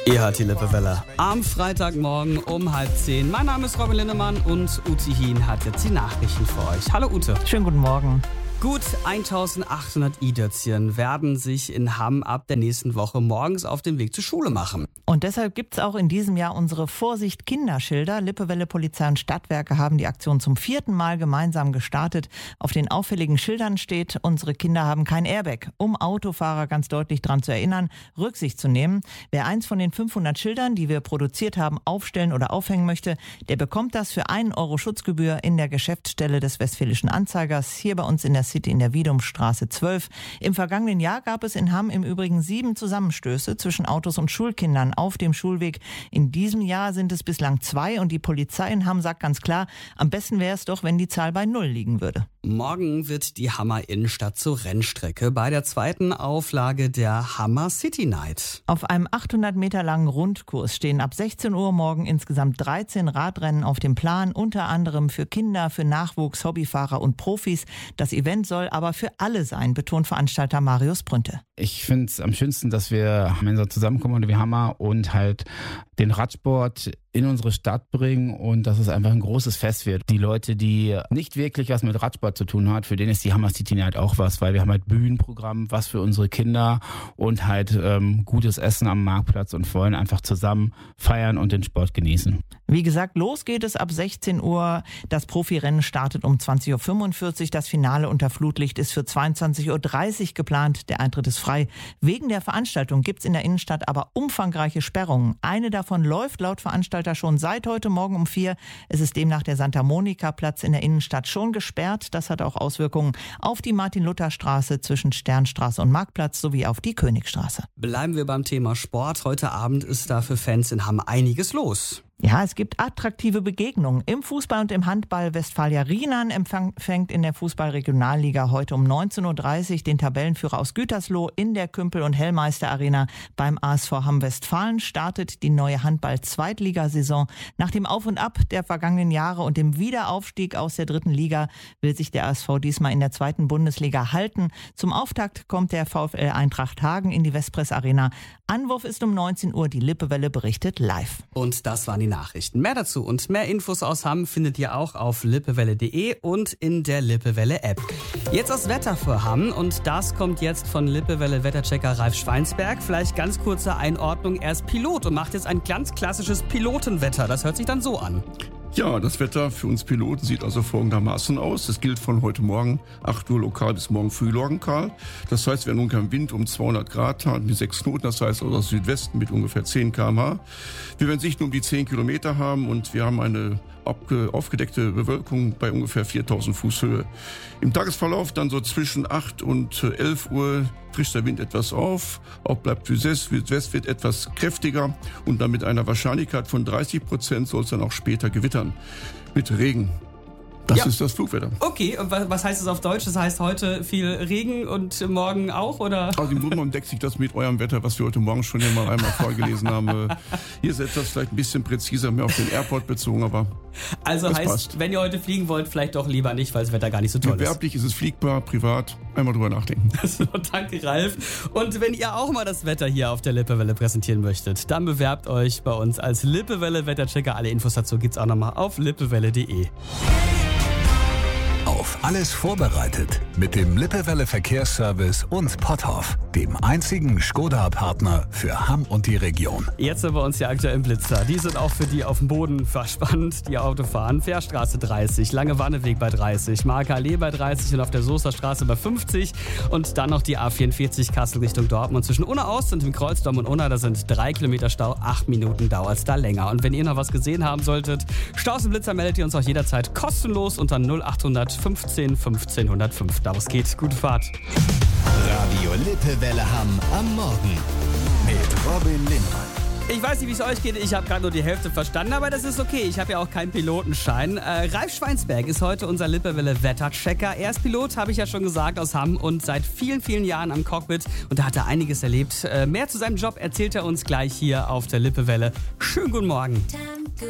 Ihr hört die Lippewelle am Freitagmorgen um 9:30. Mein Name ist Robin Lindemann und Ute Hien hat jetzt die Nachrichten für euch. Hallo Ute. Schönen guten Morgen. Gut 1800 I-Dötzchen werden sich in Hamm ab der nächsten Woche morgens auf den Weg zur Schule machen. Und deshalb gibt es auch in diesem Jahr unsere Vorsicht-Kinderschilder. Lippewelle, Polizei und Stadtwerke haben die Aktion zum 4. Mal gemeinsam gestartet. Auf den auffälligen Schildern steht, unsere Kinder haben kein Airbag, um Autofahrer ganz deutlich daran zu erinnern, Rücksicht zu nehmen. Wer eins von den 500 Schildern, die wir produziert haben, aufstellen oder aufhängen möchte, der bekommt das für 1 Euro Schutzgebühr in der Geschäftsstelle des Westfälischen Anzeigers, hier bei uns in der City in der Wiedumstraße 12. Im vergangenen Jahr gab es in Hamm im Übrigen 7 Zusammenstöße zwischen Autos und Schulkindern auf dem Schulweg. In diesem Jahr sind es bislang 2 und die Polizei in Hamm sagt ganz klar, am besten wäre es doch, wenn die Zahl bei 0 liegen würde. Morgen wird die Hammer Innenstadt zur Rennstrecke bei der 2. Auflage der Hammer City Night. Auf einem 800 Meter langen Rundkurs stehen ab 16 Uhr morgen insgesamt 13 Radrennen auf dem Plan, unter anderem für Kinder, für Nachwuchs, Hobbyfahrer und Profis. Das Event soll aber für alle sein, betont Veranstalter Marius Brünte. Ich finde es am schönsten, dass wir gemeinsam zusammenkommen und wir Hammer und halt den Radsport in unsere Stadt bringen und dass es einfach ein großes Fest wird. Die Leute, die nicht wirklich was mit Radsport zu tun hat, für denen ist die Hammer City Night auch was, weil wir haben halt Bühnenprogramm, was für unsere Kinder und halt gutes Essen am Marktplatz und wollen einfach zusammen feiern und den Sport genießen. Wie gesagt, los geht es ab 16 Uhr. Das Profirennen startet um 20.45 Uhr. Das Finale unter Flutlicht ist für 22.30 Uhr geplant. Der Eintritt ist frei. Wegen der Veranstaltung gibt es in der Innenstadt aber umfangreiche Sperrungen. Eine davon läuft laut Veranstalter schon seit heute Morgen um 4. Es ist demnach der Santa-Monica-Platz in der Innenstadt schon gesperrt. Das hat auch Auswirkungen auf die Martin-Luther-Straße zwischen Sternstraße und Marktplatz sowie auf die Königstraße. Bleiben wir beim Thema Sport. Heute Abend ist da für Fans in Hamm einiges los. Ja, es gibt attraktive Begegnungen. Im Fußball und im Handball Westfalia Rienan empfängt in der Fußball-Regionalliga heute um 19.30 Uhr den Tabellenführer aus Gütersloh in der Kümpel- und Hellmeister-Arena. Beim ASV Hamm-Westfalen startet die neue Handball-Zweitligasaison. Nach dem Auf und Ab der vergangenen Jahre und dem Wiederaufstieg aus der 3. Liga will sich der ASV diesmal in der 2. Bundesliga halten. Zum Auftakt kommt der VfL Eintracht Hagen in die Westpress-Arena. Anwurf ist um 19 Uhr. Die Lippewelle berichtet live. Und das waren die Nachrichten. Mehr dazu und mehr Infos aus Hamm findet ihr auch auf lippewelle.de und in der Lippewelle-App. Jetzt das Wetter für Hamm und das kommt jetzt von Lippewelle-Wetterchecker Ralf Schweinsberg. Vielleicht ganz kurze Einordnung. Er ist Pilot und macht jetzt ein ganz klassisches Pilotenwetter. Das hört sich dann so an. Ja, das Wetter für uns Piloten sieht also folgendermaßen aus. Das gilt von heute Morgen 8 Uhr lokal bis morgen früh lokal. Das heißt, wir haben ungefähr einen Wind um 200 Grad mit 6 Knoten. Das heißt also aus Südwesten mit ungefähr 10 km/h. Wir werden Sichten um die 10 Kilometer haben und wir haben eine aufgedeckte Bewölkung bei ungefähr 4000 Fuß Höhe. Im Tagesverlauf dann so zwischen 8 und 11 Uhr frischt der Wind etwas auf, auch bleibt Südwest wird etwas kräftiger und dann mit einer Wahrscheinlichkeit von 30% soll es dann auch später gewittern mit Regen. Das ist das Flugwetter. Okay, und was heißt das auf Deutsch? Das heißt heute viel Regen und morgen auch, oder? Also im Grunde genommen deckt sich das mit eurem Wetter, was wir heute Morgen schon mal einmal vorgelesen haben. Hier ist etwas vielleicht ein bisschen präziser, mehr auf den Airport bezogen, aber also das heißt, passt. Wenn ihr heute fliegen wollt, vielleicht doch lieber nicht, weil das Wetter gar nicht so toll ist. Gewerblich ist es fliegbar, privat, einmal drüber nachdenken. So, danke Ralf. Und wenn ihr auch mal das Wetter hier auf der Lippewelle präsentieren möchtet, dann bewerbt euch bei uns als Lippewelle-Wetterchecker. Alle Infos dazu gibt's auch nochmal auf lippewelle.de. Auf alles vorbereitet mit dem Lippewelle Verkehrsservice und Potthoff, dem einzigen Skoda-Partner für Hamm und die Region. Jetzt sind bei uns die aktuellen Blitzer. Die sind auch für die auf dem Boden verspannt, die Auto fahren. Fährstraße 30, Lange Wanneweg bei 30, Marker Allee bei 30 und auf der Soester Straße bei 50. Und dann noch die A44 Kassel Richtung Dortmund. Zwischen Unna Ost und dem Kreuzdom und Unna, da sind 3 Kilometer Stau, 8 Minuten dauert es da länger. Und wenn ihr noch was gesehen haben solltet, Staus und Blitzer meldet ihr uns auch jederzeit kostenlos unter 0800 15 15 105. Daraus geht. Gute Fahrt. Radio Lippewelle Hamm am Morgen mit Robin Lindemann. Ich weiß nicht, wie es euch geht. Ich habe gerade nur die Hälfte verstanden, aber das ist okay. Ich habe ja auch keinen Pilotenschein. Ralf Schweinsberg ist heute unser Lippewelle-Wetterchecker. Er ist Pilot, habe ich ja schon gesagt, aus Hamm und seit vielen, vielen Jahren am Cockpit. Und da hat er einiges erlebt. Mehr zu seinem Job erzählt er uns gleich hier auf der Lippewelle. Schönen guten Morgen. Time